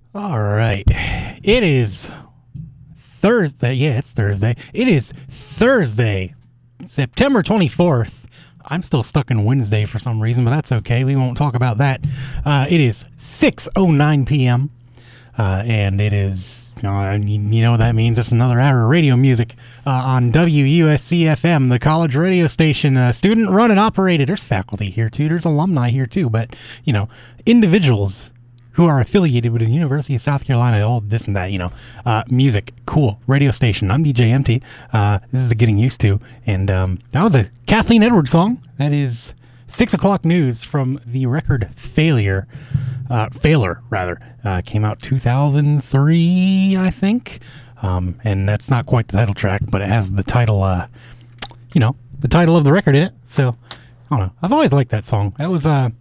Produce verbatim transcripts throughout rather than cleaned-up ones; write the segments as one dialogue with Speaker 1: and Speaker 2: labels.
Speaker 1: All right. It is Thursday. Yeah, it's Thursday. It is Thursday, September twenty-fourth. I'm still stuck in Wednesday for some reason, but that's okay. We won't talk about that. Uh, it is six oh nine p.m. Uh, and it is, you know, you know what that means. It's another hour of radio music uh, on W U S C F M, the college radio station, uh, student run and operated. There's faculty here too. There's alumni here too. But, you know, individuals who are affiliated with the University of South Carolina, all this and that, you know, uh, music, cool, radio station. I'm D J Empty. Uh, this is a Getting Used To. And um, that was a Kathleen Edwards song. That is six o'clock news from the record Failure. Uh, Failure, rather, uh, came out two thousand three, I think. Um, and that's not quite the title track, but it has the title, uh, you know, the title of the record in it. So, I don't know. I've always liked that song. That was, uh,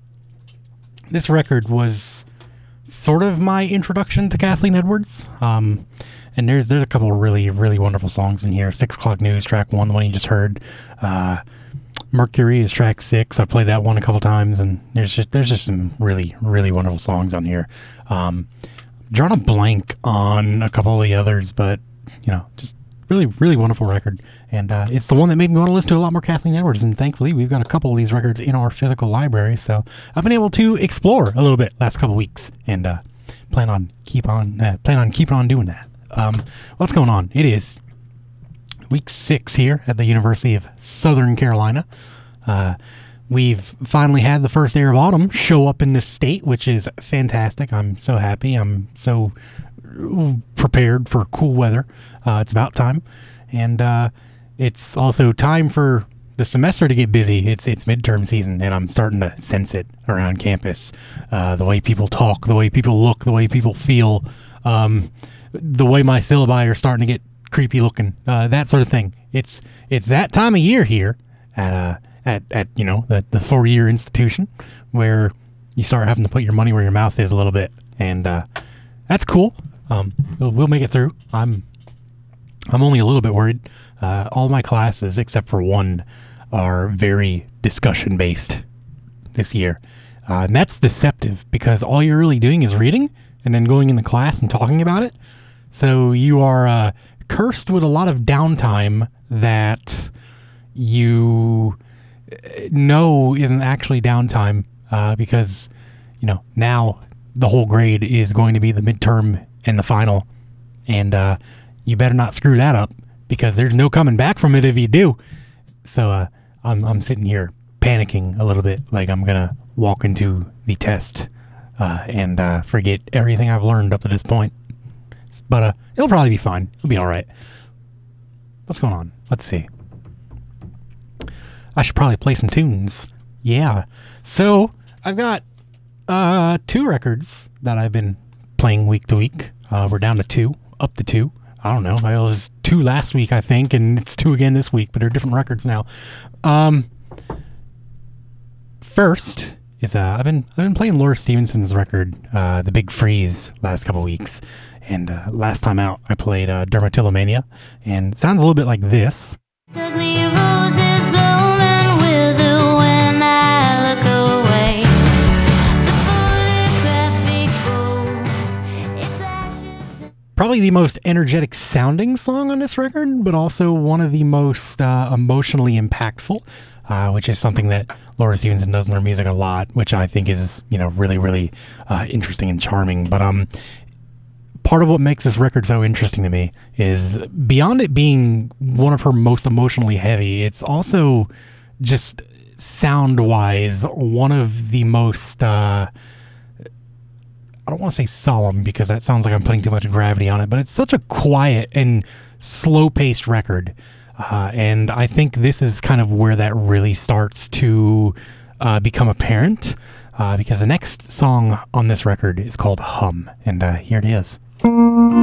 Speaker 1: this record was sort of my introduction to Kathleen Edwards. Um, and there's there's a couple of really, really wonderful songs in here. Six O'Clock News, track one, the one you just heard. Uh, Mercury is track six. I played that one a couple times, and there's just there's just some really, really wonderful songs on here. Um, drawn a blank on a couple of the others, but, you know, just really, really wonderful record. And uh, it's the one that made me want to listen to a lot more Kathleen Edwards, and thankfully we've got a couple of these records in our physical library, so I've been able to explore a little bit last couple of weeks, and uh, plan on keep on uh, plan on keeping on doing that. Um, what's going on? It is week six here at the University of Southern Carolina. Uh, we've finally had the first air of autumn show up in this state, which is fantastic. I'm so happy. I'm so prepared for cool weather. Uh, it's about time. And uh, it's also time for the semester to get busy. It's it's midterm season, and I'm starting to sense it around campus. Uh, the way people talk, the way people look, the way people feel, um, the way my syllabi are starting to get creepy looking, uh, that sort of thing. It's it's that time of year here at uh at, at you know the, the four year institution where you start having to put your money where your mouth is a little bit, and uh, that's cool. Um, we'll, we'll make it through. I'm I'm only a little bit worried. Uh, all my classes except for one are very discussion based this year, uh, and that's deceptive because all you're really doing is reading and then going into class and talking about it. So you are uh, cursed with a lot of downtime that you know isn't actually downtime, uh, because, you know, now the whole grade is going to be the midterm and the final, and uh, you better not screw that up because there's no coming back from it if you do. So uh, I'm I'm sitting here panicking a little bit, like I'm gonna walk into the test uh, and uh, forget everything I've learned up to this point. But uh, it'll probably be fine. It'll be all right. What's going on? Let's see. I should probably play some tunes. Yeah. So I've got uh, two records that I've been playing week to week. Uh, we're down to two, up to two. I don't know. I was two last week, I think, and it's two again this week, but they're different records now. Um, first is uh, I've been I've been playing Laura Stevenson's record, uh, The Big Freeze, last couple weeks. And uh, last time out, I played uh, Dermatillomania, and it sounds a little bit like this.
Speaker 2: Ugly roses bloom and wither when I look away. The photographic bow, it flashes.
Speaker 1: Probably the most energetic sounding song on this record, but also one of the most uh, emotionally impactful, uh, which is something that Laura Stevenson does in her music a lot, which I think is, you know, really, really uh, interesting and charming. But um. Part of what makes this record so interesting to me is beyond it being one of her most emotionally heavy, it's also just sound-wise one of the most, uh, I don't want to say solemn because that sounds like I'm putting too much gravity on it, but it's such a quiet and slow-paced record. Uh, and I think this is kind of where that really starts to uh, become apparent, uh, because the next song on this record is called Hum, and uh, here it is.